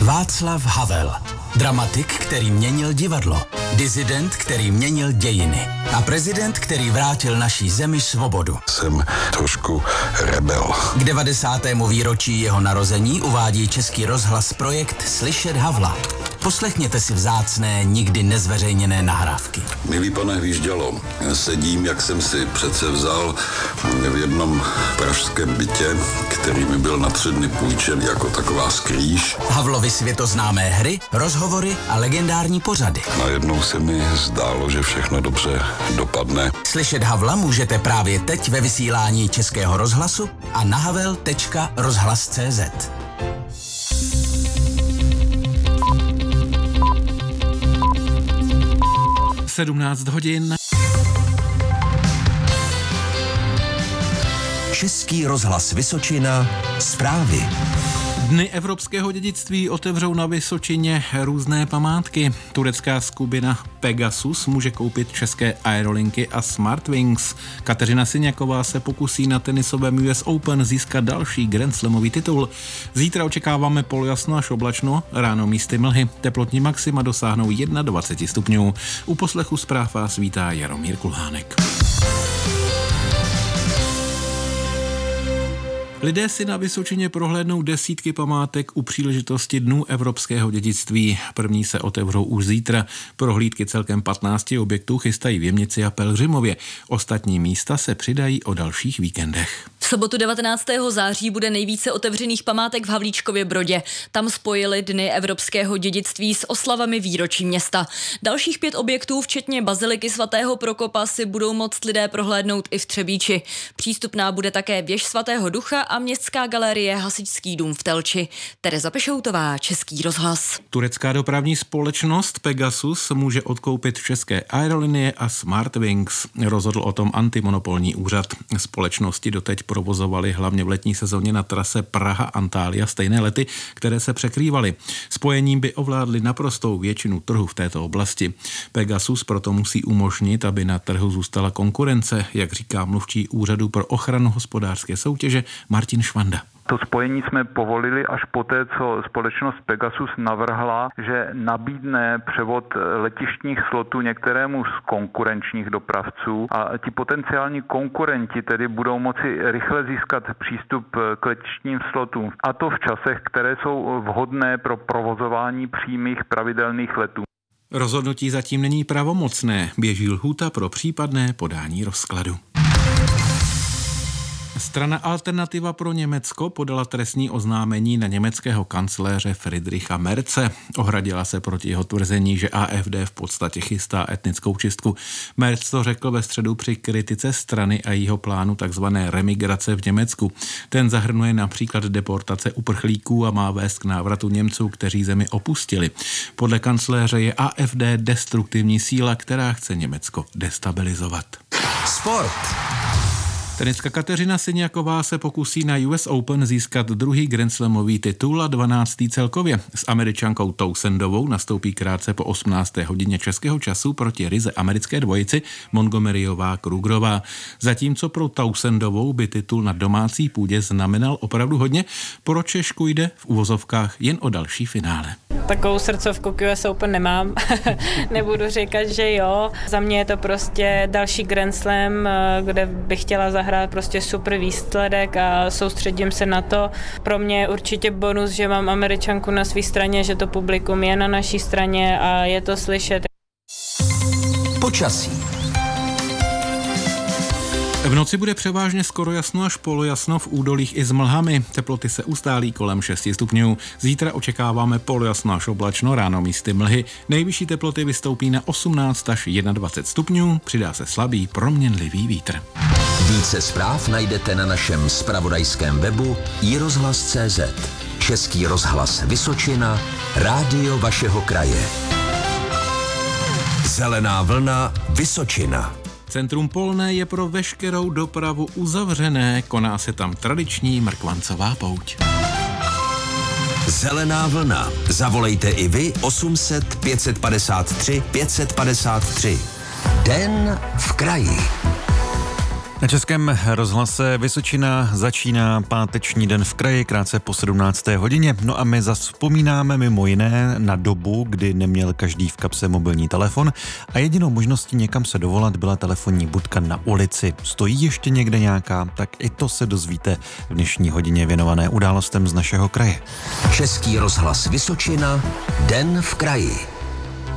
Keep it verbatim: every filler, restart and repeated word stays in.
Václav Havel. Dramatik, který měnil divadlo. Disident, který měnil dějiny. A prezident, který vrátil naší zemi svobodu. Jsem trošku rebel. K devadesátému výročí jeho narození uvádí Český rozhlas projekt Slyšet Havla. Poslechněte si vzácné, nikdy nezveřejněné nahrávky. Milý pane Hvíždělo, sedím, jak jsem si přece vzal v jednom pražském bytě, který mi byl na tři dny půjčen jako taková skrýž. Havlovy světoznámé hry, rozhovory a legendární pořady. Najednou se mi zdálo, že všechno dobře dopadne. Slyšet Havla můžete právě teď ve vysílání Českého rozhlasu a na havel tečka rozhlas tečka cé zet. sedmnáct hodin. Český rozhlas Vysočina. Zprávy. Dny evropského dědictví otevřou na Vysočině různé památky. Turecká skupina Pegasus může koupit české aerolinky a Smartwings. Kateřina Syňaková se pokusí na tenisovém U S Open získat další Grand Slamový titul. Zítra očekáváme polojasno až oblačno, ráno místy mlhy. Teplotní maxima dosáhnou dvacet jedna stupňů. U poslechu zpráv vás vítá Jaromír Kulhánek. Lidé si na Vysočině prohlédnou desítky památek u příležitosti Dnů evropského dědictví. První se otevřou už zítra. Prohlídky celkem patnácti objektů chystají v Jemnici a Pelhřimově. Ostatní místa se přidají o dalších víkendech. V sobotu devatenáctého září bude nejvíce otevřených památek v Havlíčkově Brodě. Tam spojili Dny evropského dědictví s oslavami výročí města. Dalších pět objektů, včetně baziliky svatého Prokopa, si budou moct lidé prohlédnout i v Třebíči. Přístupná bude také věž svatého Ducha a městská galerie Hasičský dům v Telči. Tereza Pešoutová, Český rozhlas. Turecká dopravní společnost Pegasus může odkoupit české aerolinie a Smartwings. Rozhodl o tom antimonopolní úřad. Společnosti doteď provozovaly hlavně v letní sezóně na trase Praha-Antalya stejné lety, které se překrývaly. Spojením by ovládli naprostou většinu trhu v této oblasti. Pegasus proto musí umožnit, aby na trhu zůstala konkurence, jak říká mluvčí Úřadu pro ochranu hospodářské soutěže Martin Švanda. To spojení jsme povolili až poté, co společnost Pegasus navrhla, že nabídne převod letištních slotů některému z konkurenčních dopravců a ti potenciální konkurenti tedy budou moci rychle získat přístup k letištním slotům. A to v časech, které jsou vhodné pro provozování přímých pravidelných letů. Rozhodnutí zatím není pravomocné, běží lhůta pro případné podání rozkladu. Strana Alternativa pro Německo podala trestní oznámení na německého kancléře Friedricha Merze. Ohradila se proti jeho tvrzení, že A F D v podstatě chystá etnickou čistku. Merz to řekl ve středu při kritice strany a jeho plánu takzvané remigrace v Německu. Ten zahrnuje například deportace uprchlíků a má vést k návratu Němců, kteří zemi opustili. Podle kancléře je A F D destruktivní síla, která chce Německo destabilizovat. Sport. Tenistka Kateřina Syňaková se pokusí na U S Open získat druhý Grand Slamový titul a dvanáctý celkově. S Američankou Tousendovou nastoupí krátce po osmnácté hodině českého času proti ryze americké dvojici Montgomeryová Krugerová. Zatímco pro Tousendovou by titul na domácí půdě znamenal opravdu hodně, pro Češku jde v uvozovkách jen o další finále. Takovou srdcovku k U S Open nemám, nebudu říkat, že jo. Za mě je to prostě další Grand Slam, kde bych chtěla zahrát prostě super výsledek a soustředím se na to. Pro mě je určitě bonus, že mám Američanku na své straně, že to publikum je na naší straně a je to slyšet. Počasí. V noci bude převážně skoro jasno až polojasno v údolích i s mlhami. Teploty se ustálí kolem šesti stupňů. Zítra očekáváme polojasno až oblačno, ráno místy mlhy. Nejvyšší teploty vystoupí na osmnáct až dvacet jedna stupňů. Přidá se slabý proměnlivý vítr. Více zpráv najdete na našem zpravodajském webu i rozhlas tečka cé zet. Český rozhlas Vysočina, rádio vašeho kraje. Zelená vlna Vysočina. Centrum Polné je pro veškerou dopravu uzavřené, koná se tam tradiční mrkvancová pouť. Zelená vlna. Zavolejte i vy osm set pět padesát tři pět padesát tři. Den v kraji. Na Českém rozhlase Vysočina začíná páteční den v kraji krátce po sedmnácté hodině. No a my zas vzpomínáme mimo jiné na dobu, kdy neměl každý v kapse mobilní telefon a jedinou možností někam se dovolat byla telefonní budka na ulici. Stojí ještě někde nějaká? Tak i to se dozvíte v dnešní hodině věnované událostem z našeho kraje. Český rozhlas Vysočina, den v kraji.